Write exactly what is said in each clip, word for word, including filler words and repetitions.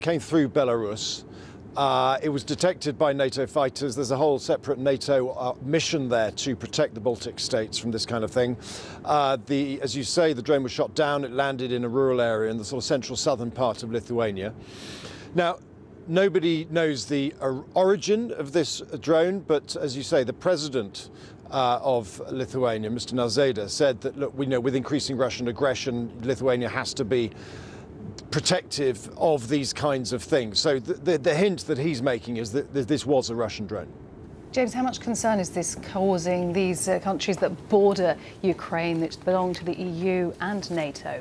came through Belarus. Uh, it was detected by NATO fighters. There's a whole separate NATO uh, mission there to protect the Baltic states from this kind of thing. Uh, the, as you say, the drone was shot down. It landed in a rural area in the sort of central southern part of Lithuania. Now, nobody knows the uh, origin of this drone, but as you say, the president uh, of Lithuania, Mister Nausėda, said that, look, we know with increasing Russian aggression, Lithuania has to be protective of these kinds of things. So the, the, the hint that he's making is that this was a Russian drone. James, how much concern is this causing these uh, countries that border Ukraine, that belong to the E U and NATO?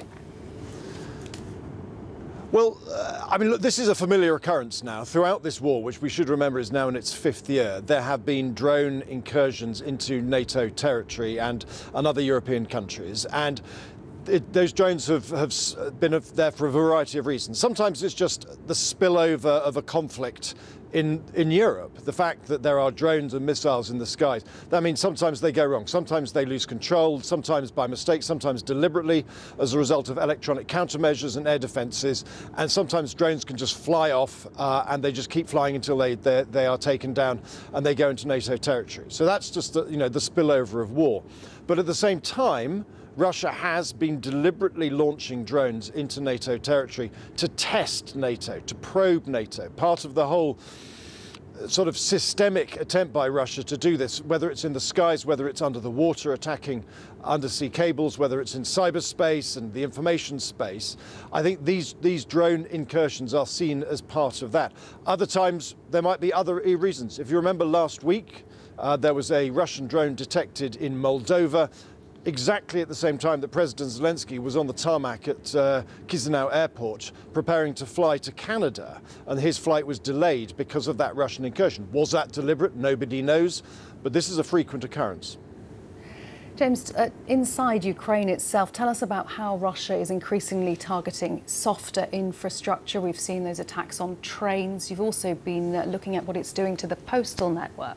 Well, uh, I mean, look, this is a familiar occurrence now. Throughout this war, which we should remember is now in its fifth year, there have been drone incursions into NATO territory and, and other European countries. And It, those drones have, have been there for a variety of reasons. Sometimes it's just the spillover of a conflict in, in Europe. The fact that there are drones and missiles in the skies. That means sometimes they go wrong. Sometimes they lose control, sometimes by mistake, sometimes deliberately as a result of electronic countermeasures and air defences. And sometimes drones can just fly off uh, and they just keep flying until they, they, they are taken down and they go into NATO territory. So that's just the, you know, the spillover of war. But at the same time, Russia has been deliberately launching drones into NATO territory to test NATO, to probe NATO. Part of the whole sort of systemic attempt by Russia to do this, whether it's in the skies, whether it's under the water attacking undersea cables, whether it's in cyberspace and the information space. I think these, these drone incursions are seen as part of that. Other times there might be other reasons. If you remember last week, uh, there was a Russian drone detected in Moldova, exactly at the same time that President Zelensky was on the tarmac at uh, Chisinau airport preparing to fly to Canada, and his flight was delayed because of that Russian incursion. Was that deliberate? Nobody knows, but this is a frequent occurrence. James, uh, inside Ukraine itself, tell us about how Russia is increasingly targeting softer infrastructure. We've seen those attacks on trains. You've also been uh, looking at what it's doing to the postal network.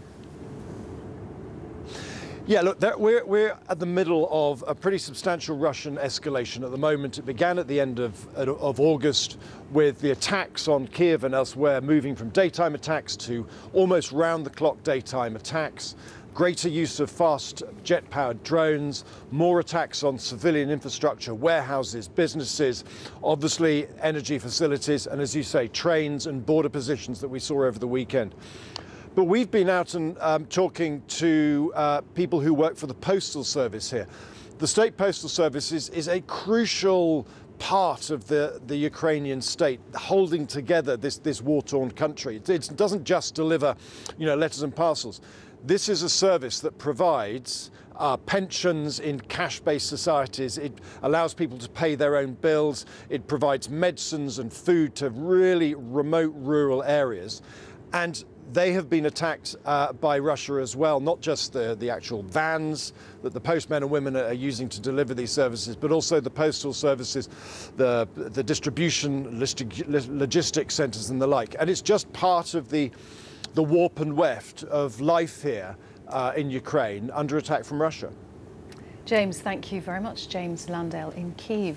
Yeah, look, there, we're, we're at the middle of a pretty substantial Russian escalation at the moment. It began at the end of, of August with the attacks on Kiev and elsewhere moving from daytime attacks to almost round-the-clock daytime attacks, greater use of fast jet-powered drones, more attacks on civilian infrastructure, warehouses, businesses, obviously energy facilities, and as you say, trains and border positions that we saw over the weekend. But we've been out and um, talking to uh, people who work for the Postal Service here. The State Postal Service is, is a crucial part of the, the Ukrainian state, holding together this, this war-torn country. It, it doesn't just deliver, you know, letters and parcels. This is a service that provides uh, pensions in cash-based societies. It allows people to pay their own bills. It provides medicines and food to really remote rural areas. And they have been attacked uh, by Russia as well, not just the, the actual vans that the postmen and women are using to deliver these services, but also the postal services, the, the distribution, logistics centres and the like. And it's just part of the, the warp and weft of life here uh, in Ukraine under attack from Russia. James, thank you very much. James Landale in Kyiv.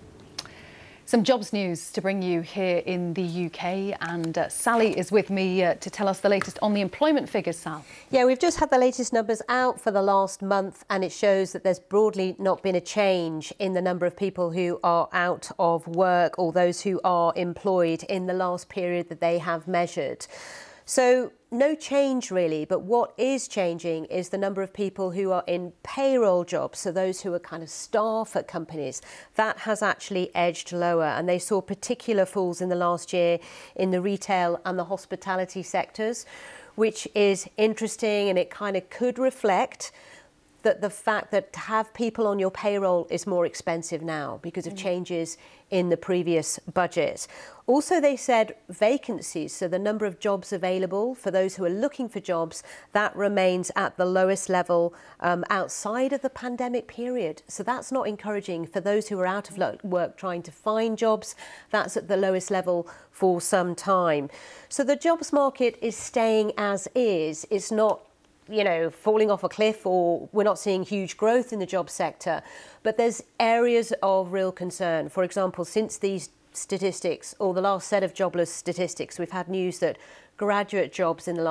Some jobs news to bring you here in the U K, and uh, Sally is with me uh, to tell us the latest on the employment figures, Sal. Yeah, we've just had the latest numbers out for the last month, and it shows that there's broadly not been a change in the number of people who are out of work or those who are employed in the last period that they have measured. So no change really, but what is changing is the number of people who are in payroll jobs, so those who are kind of staff at companies. That has actually edged lower, and they saw particular falls in the last year in the retail and the hospitality sectors, which is interesting, and it kind of could reflect that the fact that to have people on your payroll is more expensive now because of changes in the previous budget. Also, they said vacancies, so the number of jobs available for those who are looking for jobs, that remains at the lowest level um, outside of the pandemic period. So that's not encouraging for those who are out of work trying to find jobs. That's at the lowest level for some time. So the jobs market is staying as is. It's not, you know, falling off a cliff, or we're not seeing huge growth in the job sector, but there's areas of real concern. For example, since these statistics, or the last set of jobless statistics, we've had news that graduate jobs in the last